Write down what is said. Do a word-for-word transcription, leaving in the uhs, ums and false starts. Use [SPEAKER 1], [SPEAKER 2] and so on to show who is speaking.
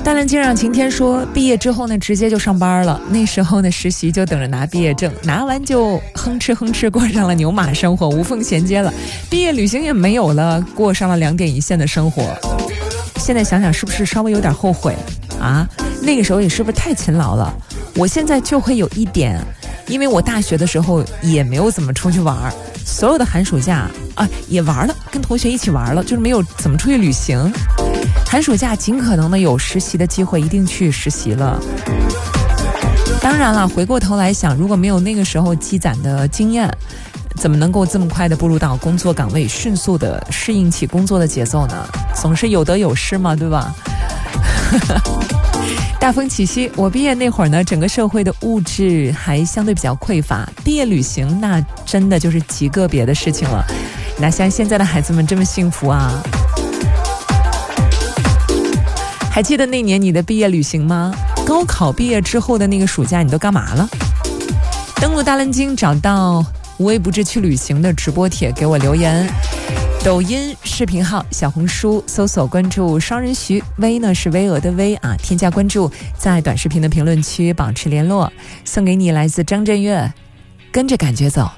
[SPEAKER 1] 大蓝鲸让晴天说，毕业之后呢，直接就上班了。那时候呢，实习就等着拿毕业证，拿完就哼哧哼哧过上了牛马生活，无缝衔接了。毕业旅行也没有了，过上了两点一线的生活。现在想想，是不是稍微有点后悔啊？那个时候也是不是太勤劳了？我现在就会有一点，因为我大学的时候也没有怎么出去玩，所有的寒暑假啊也玩了，跟同学一起玩了，就是没有怎么出去旅行。寒暑假尽可能的有实习的机会，一定去实习了。当然了，回过头来想，如果没有那个时候积攒的经验，怎么能够这么快的步入到工作岗位，迅速的适应起工作的节奏呢？总是有得有失嘛，对吧？大风起兮，我毕业那会儿呢，整个社会的物质还相对比较匮乏，毕业旅行那真的就是极个别的事情了。哪像现在的孩子们这么幸福啊？还记得那年你的毕业旅行吗？高考毕业之后的那个暑假你都干嘛了？登录大蓝鲸，找到无微不至去旅行的直播帖给我留言。抖音视频号、小红书搜索关注双人徐，微呢是巍峨的巍啊，添加关注，在短视频的评论区保持联络，送给你来自张震岳，跟着感觉走。